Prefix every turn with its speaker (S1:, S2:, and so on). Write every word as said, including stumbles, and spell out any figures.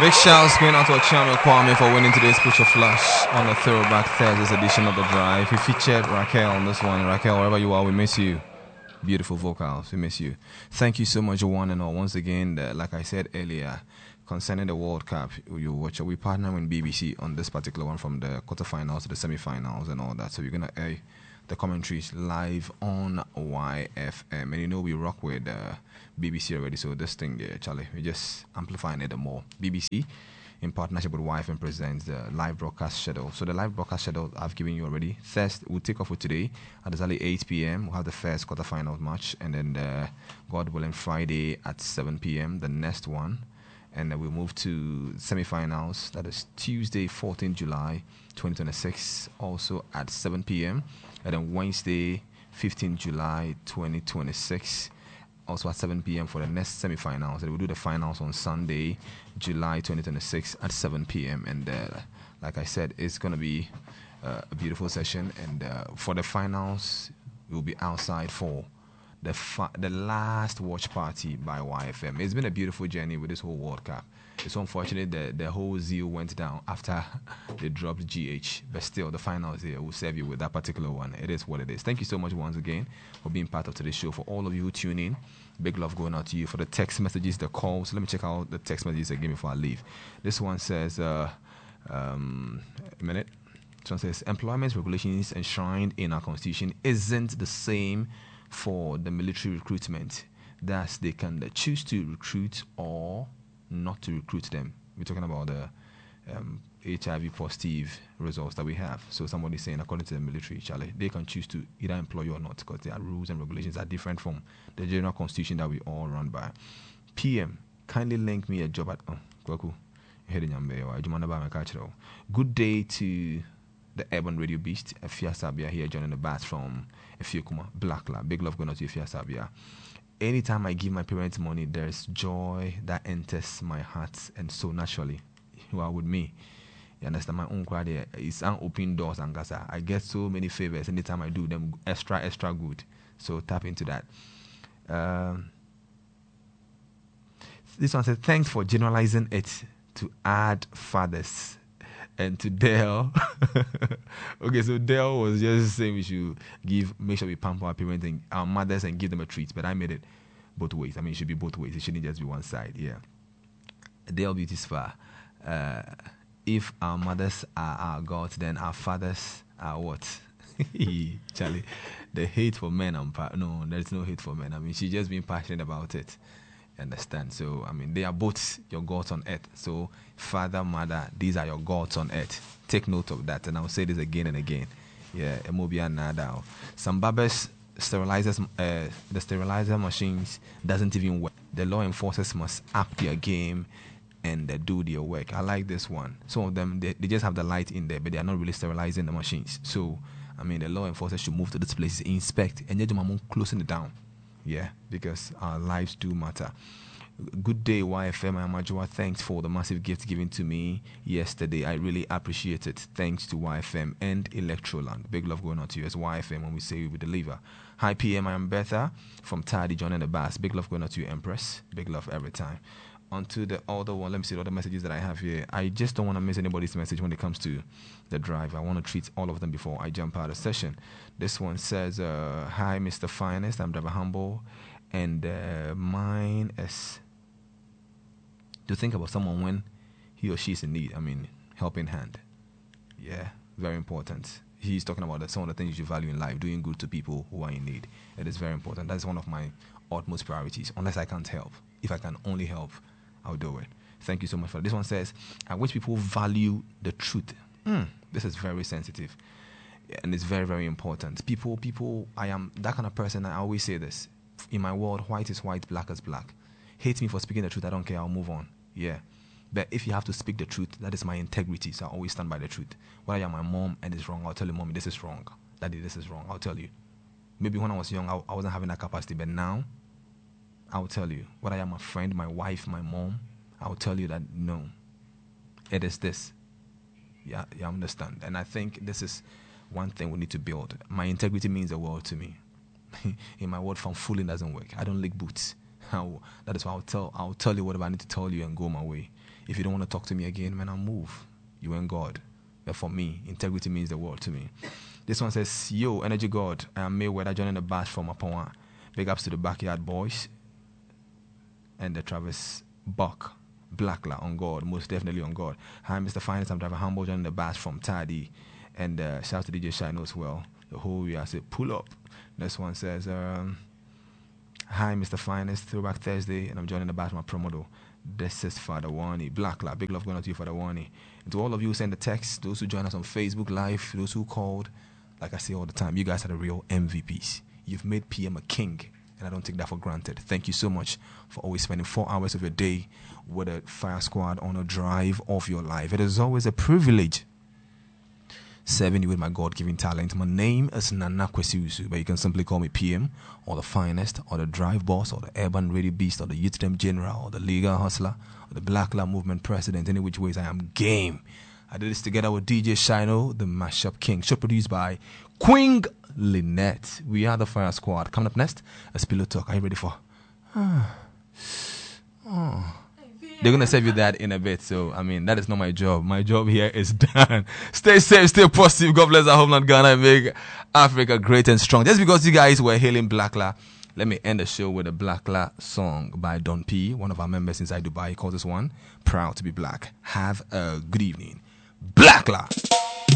S1: Big shouts going out to Achame Kwame for winning today's Picture Flush on the Throwback Thursdays edition of The Drive. He featured Raquel on this one. Raquel, wherever you are, we miss you. Beautiful vocals, we miss you. Thank you so much, one and all. Once again, the, like I said earlier, concerning the World Cup, you watch. We partner with B B C on this particular one, from the quarterfinals to the semi-finals and all that. So we're gonna air the commentaries live on Y F M, and you know we rock with uh, B B C already. So this thing there, Charlie, we're just amplifying it more. B B C, in partnership with Y F M, presents the live broadcast schedule. So the live broadcast schedule I've given you already. First, we'll take off for today at exactly eight p.m. We'll have the first quarterfinal match, and then the, God willing, Friday at seven p.m. the next one. And then we'll move to semi-finals. That is Tuesday, fourteenth July, twenty twenty-six, also at seven p.m. And then Wednesday, fifteenth July, twenty twenty-six, also at seven p.m. for the next semi-finals. And we'll do the finals on Sunday, July twenty twenty-six at seven p.m. And uh, like I said, it's going to be uh, a beautiful session. And uh, for the finals, we'll be outside for The fa- the last watch party by Y F M. It's been a beautiful journey with this whole World Cup. It's unfortunate that the whole zeal went down after they dropped G H. But still, the finals here will serve you with that particular one. It is what it is. Thank you so much once again for being part of today's show. For all of you who tune in, big love going out to you. For the text messages, the calls. Let me check out the text messages again before I leave. This one says, uh, um, a minute. This one says, employment regulations enshrined in our constitution isn't the same for the military recruitment. Thus, they can choose to recruit or not to recruit them. We're talking about the um, H I V positive results that we have. So somebody's saying, according to the military, Charlie, they can choose to either employ you or not, because their rules and regulations are different from the general constitution that we all run by. P M, kindly link me a job at... Oh, Kwaku. Good day to the Urban Radio Beast, Efia Sabia here joining the bats from Efiokuma, Black Lab. Big love going out to Efia Sabia. Anytime I give my parents money, there's joy that enters my heart, and so naturally, you are with me. You understand? My own crowd there is an open doors and gasa. I get so many favors anytime I do them, extra, extra good. So tap into that. Um, this one says, thanks for generalizing it to add fathers. And to Dale, okay, so Dale was just saying we should give, make sure we pamper our parents and our mothers and give them a treat. But I made it both ways. I mean, it should be both ways. It shouldn't just be one side. Yeah. Dale Beauty Spa. Uh, if our mothers are our gods, then our fathers are what? Charlie, the hate for men. I'm pa- no, there's no hate for men. I mean, she's just being passionate about it. Understand? So, I mean, they are both your gods on earth. So, father, mother, these are your gods on earth. Take note of that. And I'll say this again and again. Yeah, Emobia Nadao. Some barbers sterilizers, uh, the sterilizer machines doesn't even work. The law enforcers must up their game and uh, do their work. I like this one. Some of them, they, they just have the light in there, but they are not really sterilizing the machines. So, I mean, the law enforcers should move to this place, inspect, and just closing it down. Yeah, because our lives do matter. Good day, Y F M. I'm Ajua. Thanks for the massive gift given to me yesterday. I really appreciate it. Thanks to Y F M and Electroland. Big love going on to you as Y F M when we say we deliver. Hi, P M. I am Betha from Tardy, John and the Bass. Big love going on to you, Empress. Big love every time. On to the other one. Let me see the other messages that I have here. I just don't want to miss anybody's message when it comes to the drive. I want to treat all of them before I jump out of session. This one says, uh, hi, Mister Finest. I'm Driver Humble. And uh, mine is to think about someone when he or she is in need. I mean, helping hand. Yeah, very important. He's talking about that some of the things you value in life, doing good to people who are in need. It is very important. That's one of my utmost priorities, unless I can't help. If I can only help, I'll do it. Thank you so much for that. This one says, I wish people value the truth. Mm, this is very sensitive. And it's very, very important. People, people, I am that kind of person. I always say this. In my world, white is white, black is black. Hate me for speaking the truth. I don't care. I'll move on. Yeah. But if you have to speak the truth, that is my integrity. So I always stand by the truth. Whether you're my mom and it's wrong, I'll tell you, mommy, this is wrong. Daddy, this is wrong. I'll tell you. Maybe when I was young, I, I wasn't having that capacity. But now, I'll tell you. Whether you're my friend, my wife, my mom, I'll tell you that no, it is this. Yeah, you understand. And I think this is one thing we need to build. My integrity means the world to me. In my world, from fooling doesn't work. I don't lick boots. I'll, that is why I'll tell I'll tell you whatever I need to tell you and go my way. If you don't want to talk to me again, man, I'll move. You and God. But for me, integrity means the world to me. This one says, yo, Energy God, I am Mayweather joining the bash from Aponwa. Big ups to the Backyard Boys and the Travis Buck. Blackla on God, most definitely on God. Hi, Mister Finance, I'm Driver Humble joining the bash from Taddy. And uh, shout out to D J Shino as well. The whole way I said, pull up. This one says, um, hi, Mister Finest, Throwback Thursday, and I'm joining the bash from my promoter. This is Father Wani. Blackla, big love going out to you, Father Wani. And to all of you who send the text, those who join us on Facebook Live, those who called, like I say all the time, you guys are the real M V Ps. You've made P M a king, and I don't take that for granted. Thank you so much for always spending four hours of your day with a fire squad on a drive of your life. It is always a privilege serving you with my God-given talent. My name is Nana Kwesiusu, but you can simply call me P M, or the Finest, or the Drive Boss, or the Urban Radio Beast, or the Youth Dem General, or the Legal Hustler, or the Black Lab Movement President. Any which ways, I am game. I did this together with D J Shino, the Mashup King. Show produced by Queen Lynette. We are the Fire Squad. Coming up next, a Pillow Talk. Are you ready for? Oh. They're going to serve you that in a bit. So, I mean, that is not my job. My job here is done. Stay safe, stay positive. God bless our homeland, Ghana, and make Africa great and strong. Just because you guys were hailing Blackla, let me end the show with a Blackla song by Don P, one of our members inside Dubai. He calls this one Proud to be Black. Have a good evening. Blackla!